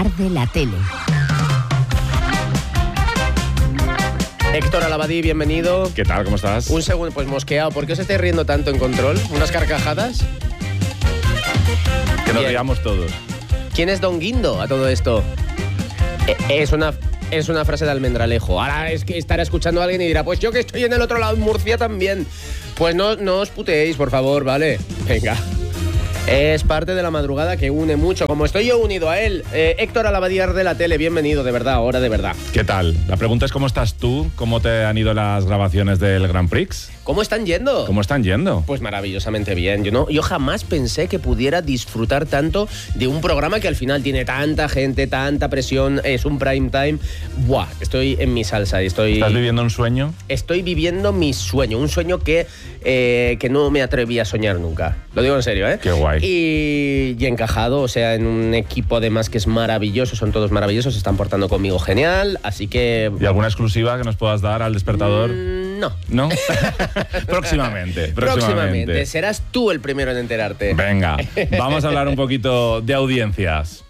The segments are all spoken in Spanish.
Arde la Tele. Héctor Al-Abadí, bienvenido. ¿Qué tal? ¿Cómo estás? Un segundo, pues mosqueado. ¿Por qué os estáis riendo tanto en control? ¿Unas carcajadas? Que nos Bien. riamos todos. ¿Quién es Don Guindo a todo esto? Es una frase de Almendralejo. Ahora es que estará escuchando a alguien y dirá, pues yo que estoy en el otro lado, en Murcia también. Pues no os puteéis, por favor, ¿vale? Venga. Es parte de la madrugada que une mucho, como estoy yo unido a él. Héctor Al-Abadí de la Tele, bienvenido, de verdad, ahora de verdad. ¿Qué tal? La pregunta es ¿cómo estás tú? ¿Cómo te han ido las grabaciones del Grand Prix? ¿Cómo están yendo? ¿Cómo están yendo? Pues maravillosamente bien. Yo jamás pensé que pudiera disfrutar tanto de un programa que al final tiene tanta gente, tanta presión, es un prime time. Buah, estoy en mi salsa. ¿Estás viviendo un sueño? Estoy viviendo mi sueño, un sueño que no me atreví a soñar nunca. Lo digo en serio, ¿eh? Qué guay. Y encajado, o sea, en un equipo además que es maravilloso, son todos maravillosos, se están portando conmigo genial, así que... ¿Y alguna exclusiva que nos puedas dar al despertador? No. ¿No? Próximamente. Serás tú el primero en enterarte. Venga, vamos a hablar un poquito de audiencias.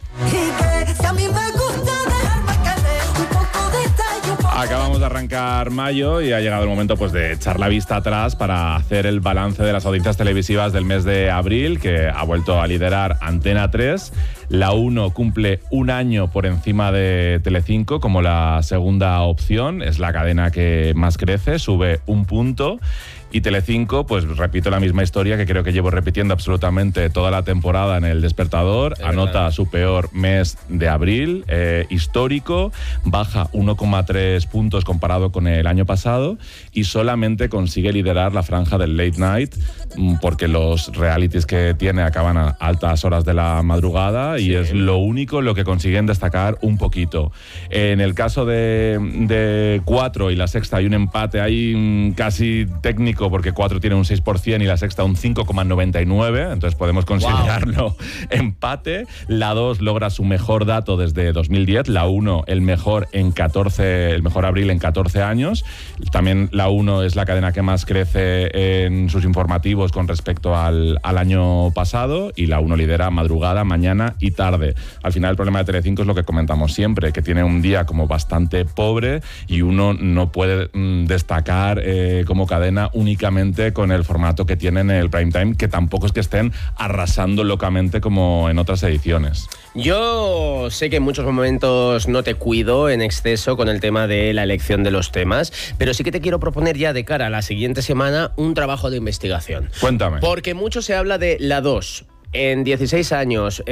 Acabamos de arrancar mayo y ha llegado el momento pues, de echar la vista atrás para hacer el balance de las audiencias televisivas del mes de abril, que ha vuelto a liderar Antena 3. La 1 cumple un año por encima de Telecinco como la segunda opción. Es la cadena que más crece, sube un punto. Y Telecinco, pues repito la misma historia que creo que llevo repitiendo absolutamente toda la temporada en El Despertador. Anota su peor mes de abril, histórico, baja 1,3 puntos comparado con el año pasado y solamente consigue liderar la franja del late night porque los realities que tiene acaban a altas horas de la madrugada y es lo único lo que consiguen destacar un poquito. En el caso de 4 y La Sexta hay un empate ahí casi técnico porque 4 tiene un 6% y La Sexta un 5,99%, entonces podemos considerarlo empate. La 2 logra su mejor dato desde 2010, la 1 el mejor abril en 14 años. También la 1 es la cadena que más crece en sus informativos con respecto al año pasado y la 1 lidera madrugada, mañana y tarde. Al final el problema de Telecinco es lo que comentamos siempre, que tiene un día como bastante pobre y uno no puede destacar como cadena únicamente con el formato que tienen en el prime time, que tampoco es que estén arrasando locamente como en otras ediciones. Yo sé que en muchos momentos no te cuido en exceso con el tema de la elección de los temas, pero sí que te quiero proponer ya de cara a la siguiente semana un trabajo de investigación. Cuéntame. Porque mucho se habla de la 2. En 16 años,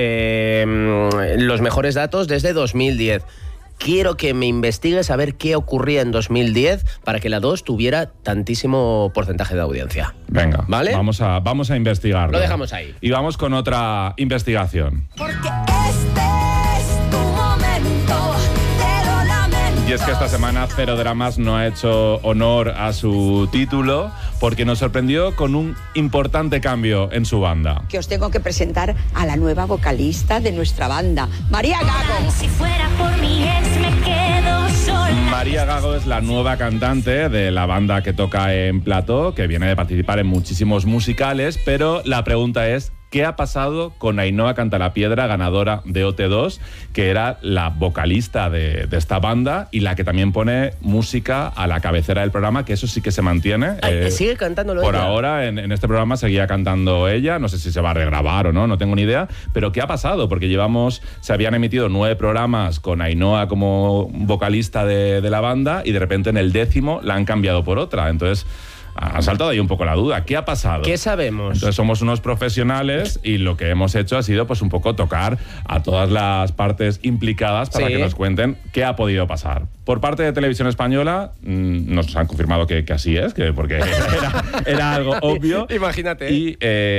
los mejores datos desde 2010. Quiero que me investigues a ver qué ocurría en 2010 para que la 2 tuviera tantísimo porcentaje de audiencia. Venga, ¿vale? Vamos a investigarlo. Lo dejamos ahí. Y vamos con otra investigación. Porque este es tu momento, te lo lamento. Y es que esta semana Cero Dramas no ha hecho honor a su título porque nos sorprendió con un importante cambio en su banda. Que os tengo que presentar a la nueva vocalista de nuestra banda, María Gago. Si fuera por mi ex me quedo sola. María Gago es la nueva cantante de la banda que toca en plató, que viene de participar en muchísimos musicales, pero la pregunta es ¿qué ha pasado con Ainhoa Cantalapiedra, ganadora de OT2, que era la vocalista de esta banda y la que también pone música a la cabecera del programa, que eso sí que se mantiene? ¿Sigue cantándolo por ella? ahora, en este programa seguía cantando ella, no sé si se va a regrabar o no tengo ni idea, pero ¿qué ha pasado? Porque se habían emitido 9 programas con Ainhoa como vocalista de la banda y de repente en el 10º la han cambiado por otra, entonces ha saltado ahí un poco la duda. ¿Qué ha pasado? ¿Qué sabemos? Entonces somos unos profesionales y lo que hemos hecho ha sido pues un poco tocar a todas las partes implicadas para que nos cuenten qué ha podido pasar. Por parte de Televisión Española nos han confirmado que así es, porque era algo obvio. Imagínate. Y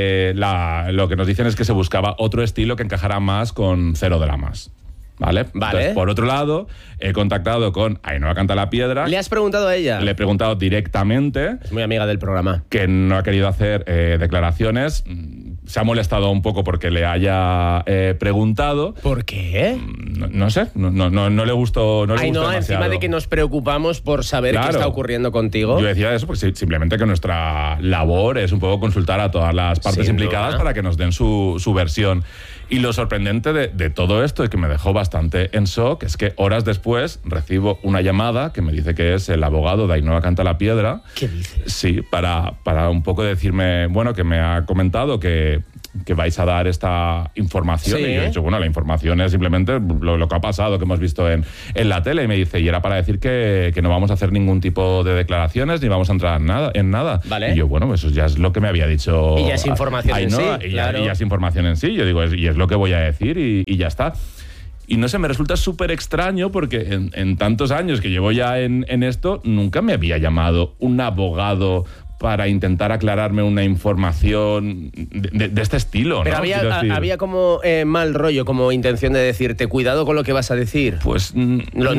lo que nos dicen es que se buscaba otro estilo que encajara más con Cero Dramas. ¿Vale? Entonces, por otro lado, he contactado con Ainhoa Cantalapiedra. ¿Le has preguntado a ella? Le he preguntado directamente. Es muy amiga del programa. Que no ha querido hacer declaraciones. Se ha molestado un poco porque le haya preguntado. ¿Por qué? No sé, no le gustó. No le gustó demasiado. Encima de que nos preocupamos por saber qué está ocurriendo contigo. Yo decía eso, pues simplemente que nuestra labor es un poco consultar a todas las partes implicadas para que nos den su versión. Y lo sorprendente de todo esto y que me dejó bastante en shock es que horas después recibo una llamada que me dice que es el abogado de Ainhoa Cantalapiedra. ¿Qué dices? Sí, para un poco decirme, bueno, que me ha comentado que vais a dar esta información. Sí. Y yo he dicho, bueno, la información es simplemente lo que ha pasado, que hemos visto en la tele. Y me dice, y era para decir que no vamos a hacer ningún tipo de declaraciones ni vamos a entrar en nada. Vale. Y yo, bueno, eso ya es lo que me había dicho. Y ya es información en Ainhoa, sí, y claro. ya es información en sí. Yo digo, y es lo que voy a decir y ya está. Y no sé, me resulta súper extraño porque en tantos años que llevo ya en esto, nunca me había llamado un abogado para intentar aclararme una información de este estilo, Pero ¿no? Quiero decir, había como mal rollo, como intención de decirte, cuidado con lo que vas a decir. Pues No,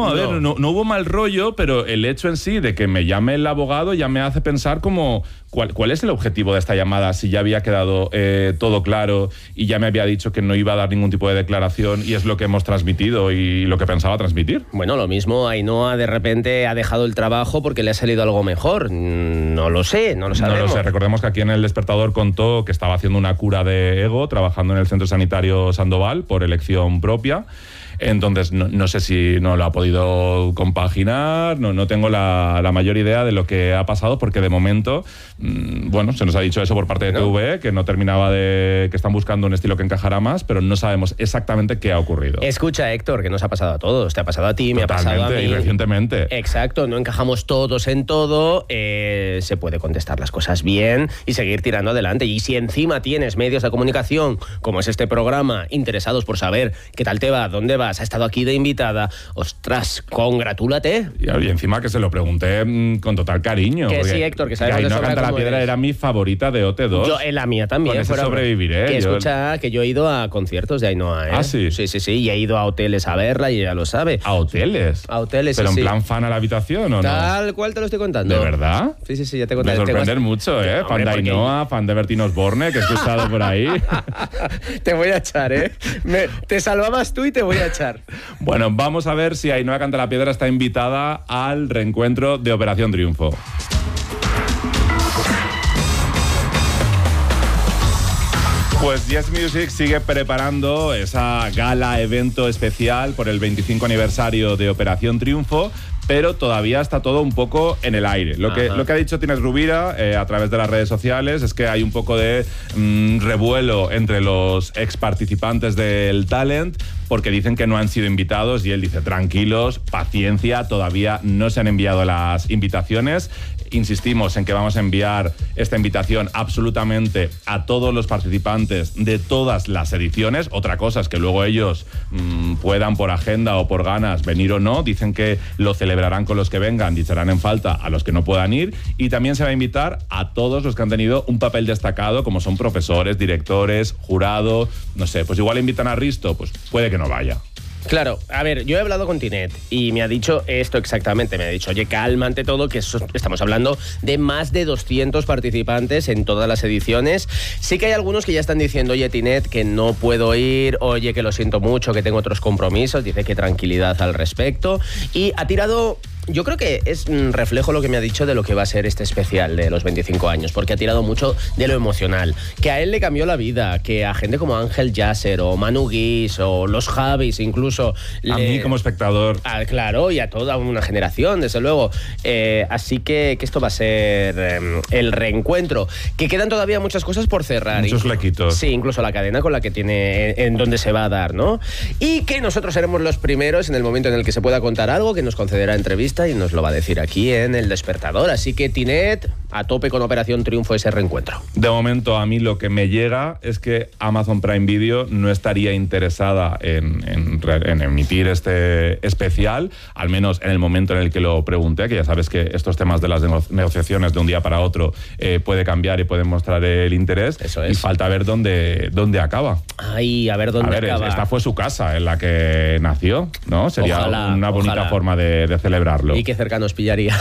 no hubo mal rollo, pero el hecho en sí de que me llame el abogado ya me hace pensar como ¿cuál es el objetivo de esta llamada si ya había quedado todo claro y ya me había dicho que no iba a dar ningún tipo de declaración y es lo que hemos transmitido y lo que pensaba transmitir. Bueno, lo mismo, Ainhoa de repente ha dejado el trabajo porque le ha salido algo mejor. No lo sé, no lo sabemos. No lo sé, recordemos que aquí en El Despertador contó que estaba haciendo una cura de ego trabajando en el Centro Sanitario Sandoval por elección propia. Entonces, no sé si no lo ha podido compaginar, no tengo la mayor idea de lo que ha pasado, porque de momento, bueno, se nos ha dicho eso por parte de TVE, que no terminaba que están buscando un estilo que encajara más, pero no sabemos exactamente qué ha ocurrido. Escucha, Héctor, que nos ha pasado a todos. Te ha pasado a ti, me ha pasado a mí. Y recientemente. Exacto, no encajamos todos en todo, se puede contestar las cosas bien y seguir tirando adelante. Y si encima tienes medios de comunicación, como es este programa, interesados por saber qué tal te va, dónde vas, ha estado aquí de invitada, ostras, congratúlate. Y encima que se lo pregunté con total cariño. Que sí, Héctor, que sabemos de sobra Ainhoa cómo Cantalapiedra eres. era mi favorita de OT2. Yo, la mía también. Con ese sobreviviré. Que escucha, que yo he ido a conciertos de Ainhoa, ¿eh? ¿Ah, sí? Sí, y he ido a hoteles a verla y ella lo sabe. ¿A hoteles? A hoteles, ¿Pero sí. en plan fan a la habitación o no? Tal cual te lo estoy contando. ¿De verdad? Sí, ya te Me contaré. sorprender mucho, ¿eh? No, Fan hombre, de porque- Ainhoa, fan de Bertín Osborne, que he escuchado por ahí. Te voy a echar, ¿eh? Te salvabas tú y te voy a echar. Bueno, vamos a ver si Ainhoa Cantalapiedra está invitada al reencuentro de Operación Triunfo. Pues Yes Music sigue preparando esa gala evento especial por el 25 aniversario de Operación Triunfo, pero todavía está todo un poco en el aire. Lo que ha dicho Tines Rubira a través de las redes sociales es que hay un poco de revuelo entre los ex participantes del talent, porque dicen que no han sido invitados y él dice, tranquilos, paciencia, todavía no se han enviado las invitaciones. Insistimos en que vamos a enviar esta invitación absolutamente a todos los participantes de todas las ediciones. Otra cosa es que luego ellos puedan por agenda o por ganas venir o no. Dicen que lo celebrarán con los que vengan y echarán en falta a los que no puedan ir. Y también se va a invitar a todos los que han tenido un papel destacado, como son profesores, directores, jurado. No sé, pues igual invitan a Risto, pues puede que no vaya. Claro, a ver, yo he hablado con Tinet y me ha dicho esto exactamente. Me ha dicho, oye, calma ante todo, que estamos hablando de más de 200 participantes en todas las ediciones. Sí que hay algunos que ya están diciendo, oye, Tinet, que no puedo ir, oye, que lo siento mucho, que tengo otros compromisos. Dice que tranquilidad al respecto. Y ha tirado... Yo creo que es reflejo lo que me ha dicho de lo que va a ser este especial de los 25 años, porque ha tirado mucho de lo emocional, que a él le cambió la vida, que a gente como Ángel Yasser o Manu Guix o los Javis incluso... A mí como espectador. Claro, y a toda una generación, desde luego. Así que esto va a ser el reencuentro, que quedan todavía muchas cosas por cerrar. Muchos flequitos. Sí, incluso la cadena con la que tiene, en donde se va a dar, ¿no? Y que nosotros seremos los primeros en el momento en el que se pueda contar algo, que nos concederá entrevista y nos lo va a decir aquí en El Despertador. Así que, Tinet, a tope con Operación Triunfo ese reencuentro. De momento, a mí lo que me llega es que Amazon Prime Video no estaría interesada en emitir este especial, al menos en el momento en el que lo pregunté, que ya sabes que estos temas de las negociaciones de un día para otro puede cambiar y pueden mostrar el interés. Eso es. Y falta ver dónde acaba. Ay, a ver dónde acaba. Esta fue su casa en la que nació, ¿no? Sería una bonita forma de celebrarlo. Y qué cerca nos pillaría.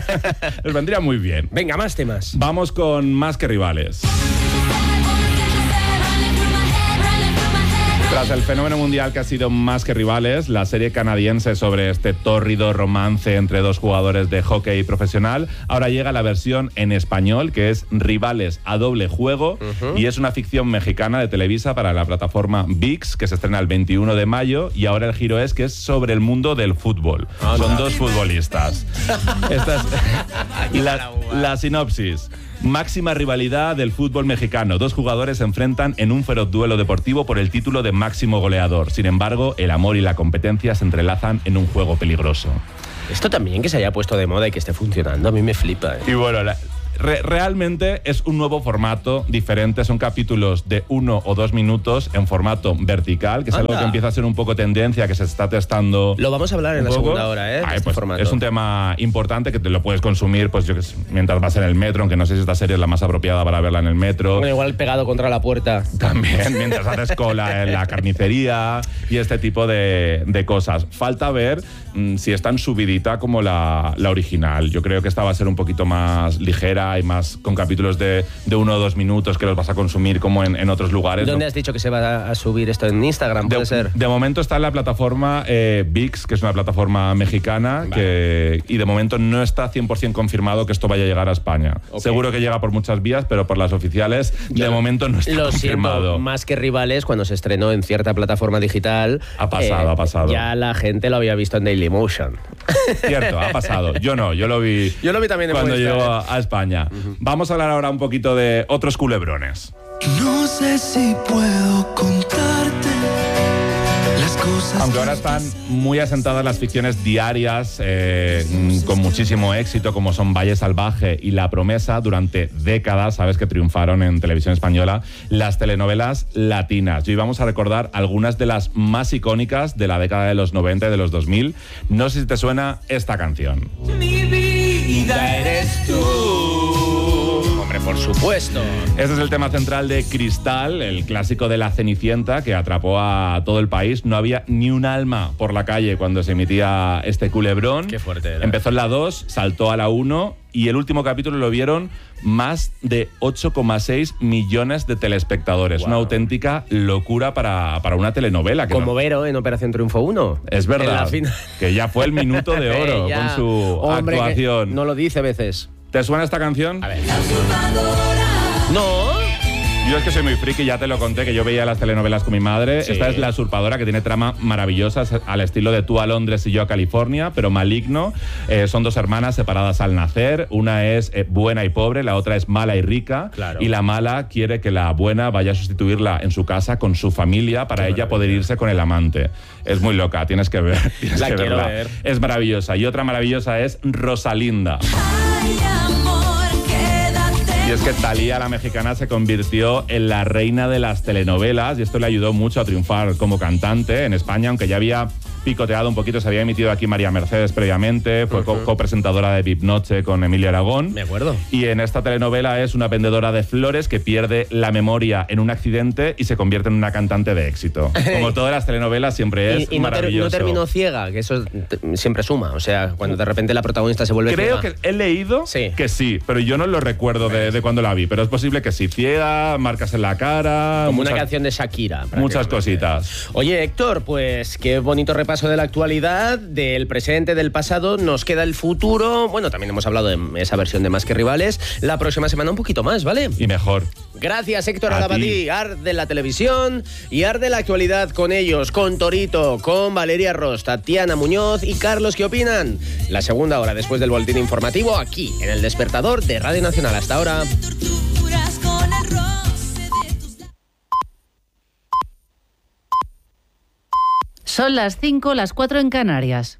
Les vendría muy bien. Venga, más temas. Vamos con Más que Rivales. Tras Tras el fenómeno mundial que ha sido Más que Rivales, la serie canadiense sobre este tórrido romance entre dos jugadores de hockey profesional, ahora llega la versión en español, que es Rivales a doble juego, y es una ficción mexicana de Televisa para la plataforma ViX, que se estrena el 21 de mayo, y ahora el giro es que es sobre el mundo del fútbol. Son dos futbolistas. Esta es la sinopsis. Máxima rivalidad del fútbol mexicano. Dos jugadores se enfrentan en un feroz duelo deportivo por el título de máximo goleador. Sin embargo, el amor y la competencia se entrelazan en un juego peligroso. Esto también que se haya puesto de moda y que esté funcionando, a mí me flipa. Y bueno, realmente es un nuevo formato diferente. Son capítulos de 1 o 2 minutos en formato vertical, que es algo que empieza a ser un poco tendencia, que se está testando. Lo vamos a hablar en la segunda hora, este pues formato. Es un tema importante que te lo puedes consumir, pues yo que sé, mientras vas en el metro, aunque no sé si esta serie es la más apropiada para verla en el metro. Bueno, igual pegado contra la puerta. También, mientras haces cola en la carnicería y este tipo de cosas. Falta ver si es tan subidita como la original. Yo creo que esta va a ser un poquito más ligera y más con capítulos de 1 o 2 minutos que los vas a consumir como en otros lugares. ¿Dónde has dicho que se va a subir esto? ¿En Instagram? ¿Puede ser? De momento está en la plataforma ViX, que es una plataforma mexicana, y de momento no está 100% confirmado que esto vaya a llegar a España. Okay. Seguro que llega por muchas vías, pero por las oficiales de momento no está confirmado. Siento, Más que Rivales, cuando se estrenó en cierta plataforma digital, ha pasado. Ya la gente lo había visto en Dailymotion. Cierto, ha pasado. Yo no, yo lo vi también en cuando llegó a España. Vamos a hablar ahora un poquito de otros culebrones. No sé si puedo contarte las cosas. Aunque ahora están muy asentadas las ficciones diarias con muchísimo éxito, como son Valle Salvaje y La Promesa, durante décadas, sabes que triunfaron en televisión española las telenovelas latinas. Y hoy vamos a recordar algunas de las más icónicas de la década de los 90 y de los 2000. No sé si te suena esta canción. Mi vida eres tú. Hombre, por supuesto. Este es el tema central de Cristal, el clásico de La Cenicienta, que atrapó a todo el país. No había ni un alma por la calle cuando se emitía este culebrón. Qué fuerte era. Empezó en la 2, saltó a la 1 y el último capítulo lo vieron más de 8,6 millones de telespectadores. Wow. Una auténtica locura para una telenovela. Que como Vero en Operación Triunfo 1. Es verdad, que ya fue el minuto de oro con su actuación. No lo dice a veces. ¿Te suena esta canción? A ver. No. Yo es que soy muy friki, ya te lo conté, que yo veía las telenovelas con mi madre. Sí. Esta es La Usurpadora, que tiene trama maravillosa, al estilo de Tú a Londres y yo a California, pero maligno. Son dos hermanas separadas al nacer. Una es buena y pobre, la otra es mala y rica. Claro. Y la mala quiere que la buena vaya a sustituirla en su casa con su familia para ella poder irse con el amante. Es muy loca, tienes que ver. La quiero ver. Es maravillosa. Y otra maravillosa es Rosalinda. Y es que Thalía, la mexicana, se convirtió en la reina de las telenovelas y esto le ayudó mucho a triunfar como cantante en España, aunque ya había picoteado un poquito. Se había emitido aquí María Mercedes previamente, fue copresentadora de VIP Noche con Emilio Aragón. Me acuerdo. Y en esta telenovela es una vendedora de flores que pierde la memoria en un accidente y se convierte en una cantante de éxito. Como todas las telenovelas, siempre es maravilloso. No terminó ciega, que eso siempre suma. O sea, cuando de repente la protagonista se vuelve ciega. Creo que he leído que sí, pero yo no lo recuerdo de cuando la vi. Pero es posible que sí. Ciega, marcas en la cara. Como una canción de Shakira. Muchas cositas. Oye, Héctor, pues qué bonito repaso de la actualidad, del presente, del pasado. Nos queda el futuro. Bueno, también hemos hablado de esa versión de Más que Rivales. La próxima semana un poquito más, ¿vale? Y mejor. Gracias, Héctor Alabadí. Ar de la televisión y Ar de la actualidad con ellos, con Torito, con Valeria Ross, Tatiana Muñoz y Carlos. ¿Qué opinan? La segunda hora después del boletín informativo aquí en El Despertador de Radio Nacional. Hasta ahora. Son las 5, las 4 en Canarias.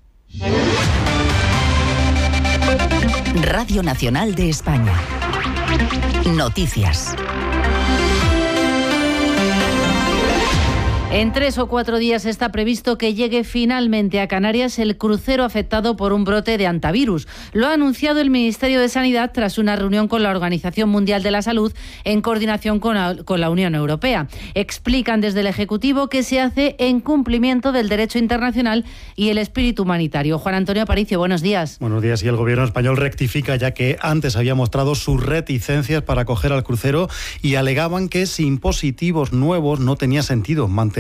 Radio Nacional de España. Noticias. En 3 o 4 días está previsto que llegue finalmente a Canarias el crucero afectado por un brote de hantavirus. Lo ha anunciado el Ministerio de Sanidad tras una reunión con la Organización Mundial de la Salud en coordinación con la Unión Europea. Explican desde el Ejecutivo que se hace en cumplimiento del derecho internacional y el espíritu humanitario. Juan Antonio Aparicio, buenos días. Buenos días. Y el Gobierno español rectifica, ya que antes había mostrado sus reticencias para acoger al crucero y alegaban que sin positivos nuevos no tenía sentido mantener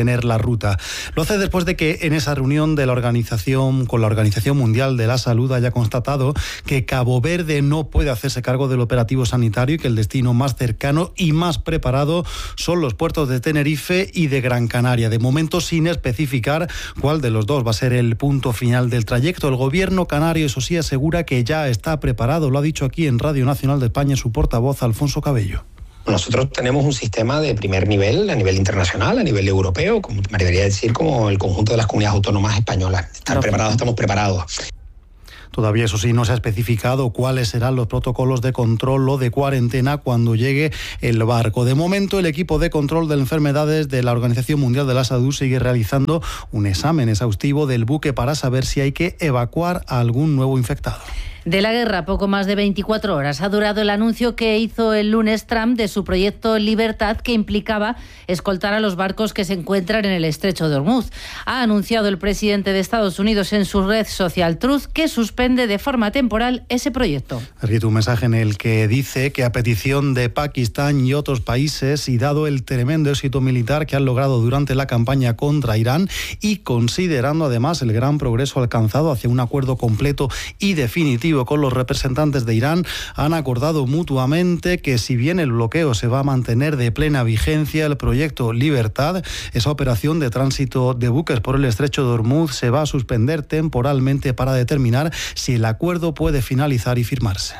mantener la ruta. Lo hace después de que en esa reunión de la organización con la Organización Mundial de la Salud haya constatado que Cabo Verde no puede hacerse cargo del operativo sanitario y que el destino más cercano y más preparado son los puertos de Tenerife y de Gran Canaria. De momento, sin especificar cuál de los dos va a ser el punto final del trayecto. El gobierno canario, eso sí, asegura que ya está preparado. Lo ha dicho aquí en Radio Nacional de España su portavoz, Alfonso Cabello. Nosotros tenemos un sistema de primer nivel, a nivel internacional, a nivel europeo, como me debería decir, como el conjunto de las comunidades autónomas españolas. Estamos preparados. Todavía, eso sí, no se ha especificado cuáles serán los protocolos de control o de cuarentena cuando llegue el barco. De momento, el equipo de control de enfermedades de la Organización Mundial de la Salud sigue realizando un examen exhaustivo del buque para saber si hay que evacuar a algún nuevo infectado. De la guerra, poco más de 24 horas ha durado el anuncio que hizo el lunes Trump de su proyecto Libertad, que implicaba escoltar a los barcos que se encuentran en el estrecho de Hormuz. Ha anunciado el presidente de Estados Unidos en su red social Truth que suspende de forma temporal ese proyecto. Ha escrito un mensaje en el que dice que a petición de Pakistán y otros países, y dado el tremendo éxito militar que han logrado durante la campaña contra Irán y considerando además el gran progreso alcanzado hacia un acuerdo completo y definitivo con los representantes de Irán, han acordado mutuamente que si bien el bloqueo se va a mantener de plena vigencia, el proyecto Libertad, esa operación de tránsito de buques por el estrecho de Hormuz, se va a suspender temporalmente para determinar si el acuerdo puede finalizar y firmarse.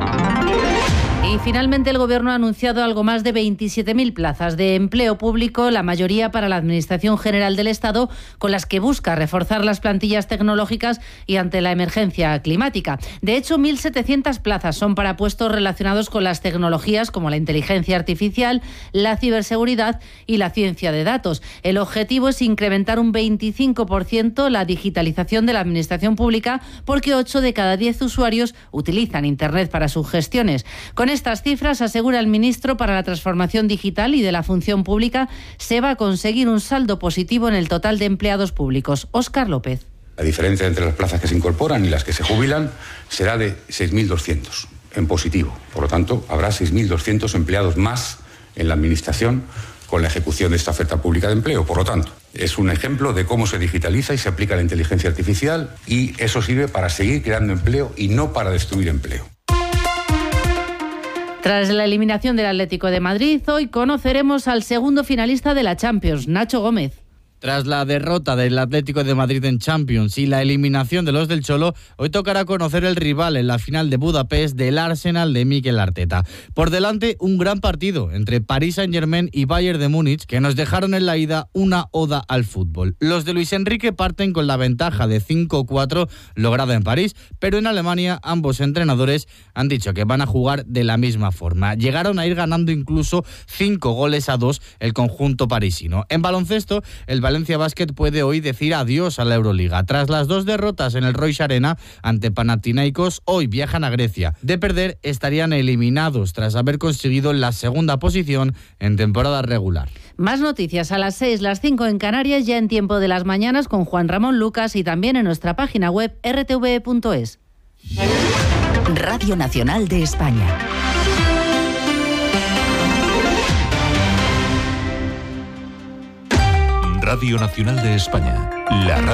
Y finalmente el Gobierno ha anunciado algo más de 27.000 plazas de empleo público, la mayoría para la Administración General del Estado, con las que busca reforzar las plantillas tecnológicas y ante la emergencia climática. De hecho, 1.700 plazas son para puestos relacionados con las tecnologías como la inteligencia artificial, la ciberseguridad y la ciencia de datos. El objetivo es incrementar un 25% la digitalización de la Administración Pública, porque 8 de cada 10 usuarios utilizan Internet para sus gestiones. Con estas cifras, asegura el ministro para la Transformación Digital y de la Función Pública, se va a conseguir un saldo positivo en el total de empleados públicos. Óscar López. La diferencia entre las plazas que se incorporan y las que se jubilan será de 6.200 en positivo. Por lo tanto, habrá 6.200 empleados más en la Administración con la ejecución de esta oferta pública de empleo. Por lo tanto, es un ejemplo de cómo se digitaliza y se aplica la inteligencia artificial, y eso sirve para seguir creando empleo y no para destruir empleo. Tras la eliminación del Atlético de Madrid, hoy conoceremos al segundo finalista de la Champions, Nacho Gómez. Tras la derrota del Atlético de Madrid en Champions y la eliminación de los del Cholo, hoy tocará conocer el rival en la final de Budapest del Arsenal de Mikel Arteta. Por delante, un gran partido entre Paris Saint-Germain y Bayern de Múnich, que nos dejaron en la ida una oda al fútbol. Los de Luis Enrique parten con la ventaja de 5-4 lograda en París, pero en Alemania ambos entrenadores han dicho que van a jugar de la misma forma. Llegaron a ir ganando incluso 5-2 el conjunto parisino. En baloncesto, el Valencia Basket puede hoy decir adiós a la Euroliga. Tras las 2 derrotas en el Royce Arena ante Panathinaikos, hoy viajan a Grecia. De perder, estarían eliminados tras haber conseguido la segunda posición en temporada regular. Más noticias a las 6, las 5 en Canarias, ya en Tiempo de las Mañanas con Juan Ramón Lucas, y también en nuestra página web rtv.es. Radio Nacional de España. Radio Nacional de España, la radio